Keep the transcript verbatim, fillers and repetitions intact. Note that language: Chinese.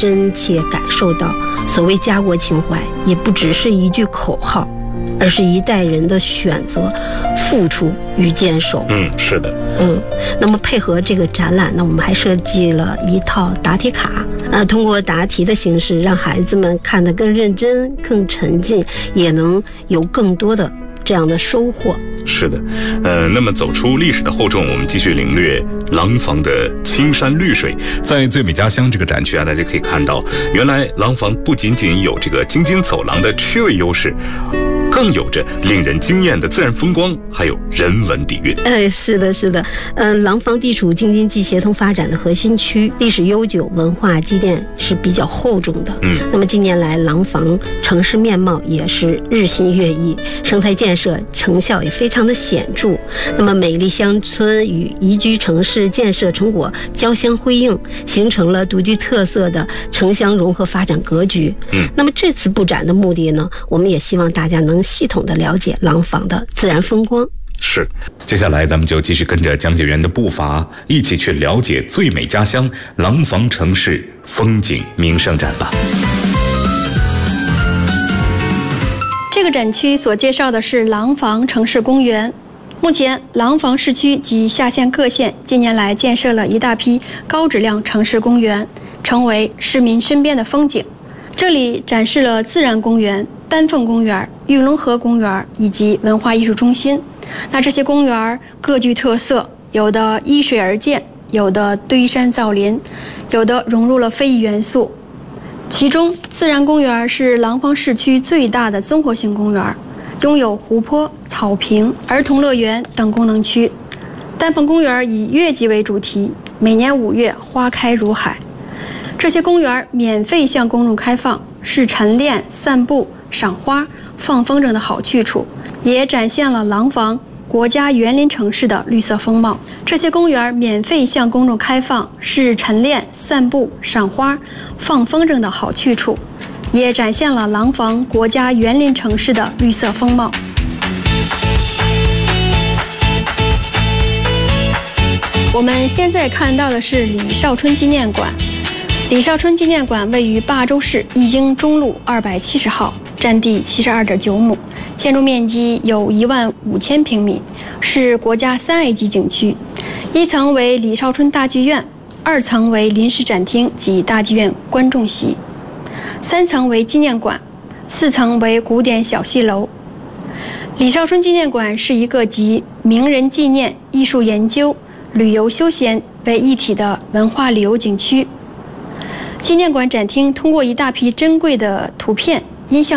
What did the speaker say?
真切感受到，所谓家国情怀也不只是一句口号，而是一代人的选择、付出与坚守。 嗯，是的。 嗯，那么配合这个展览呢，我们还设计了一套答题卡，啊，通过答题的形式，让孩子们看得更认真、更沉浸，也能有更多的这样的收获。 是的，呃，那么走出历史的厚重，我们继续领略廊坊的青山绿水。在最美家乡这个展区啊，大家可以看到，原来廊坊不仅仅有这个京津走廊的区位优势，更有着令人惊艳的自然风光，还有人文底蕴。 哎，是的，是的，嗯、呃，廊坊地处京津冀协同发展的核心区，历史悠久，文化积淀是比较厚重的。嗯，那么近年来，廊坊城市面貌也是日新月异，生态建设成效也非常的显著。那么美丽乡村与宜居城市建设成果交相辉映，形成了独具特色的城乡融合发展格局。嗯，那么这次布展的目的呢，我们也希望大家能系统的了解廊坊的自然风光。 是，接下来咱们就继续跟着讲解员的步伐，一起去了解最美家乡廊坊城市风景名胜展吧。 这个展区所介绍的是廊坊城市公园。目前，廊坊市区及下县各县近年来建设了一大批高质量城市公园，成为市民身边的风景。这里展示了自然公园、丹凤公园、玉龙河公园以及文化艺术中心。那这些公园各具特色，有的依水而建，有的堆山造林，有的融入了非遗元素。其中，自然公园是廊坊市区最大的综合性公园，拥有湖泊、草坪、儿童乐园等功能区。丹凤公园以月季为主题，每年五月花开如海。这些公园免费向公众开放，是晨练、散步、赏花、放风筝的好去处，也展现了廊坊国家园林城市的绿色风貌。这些公园免费向公众开放，是晨练、散步、赏花、放风筝的好去处，也展现了廊坊国家园林城市的绿色风貌。我们现在看到的是李少春纪念馆。李少春纪念馆位于霸州市义经中路二百七十号，占地七十二点九亩，建筑面积有一万五千平米，是国家三 A 级景区。一层为李少春大剧院，二层为临时展厅及大剧院观众席，三层为纪念馆，四层为古典小戏楼。李少春纪念馆是一个集名人纪念、艺术研究、旅游休闲为一体的文化旅游景区。纪念馆展厅通过一大批珍贵的图片、音像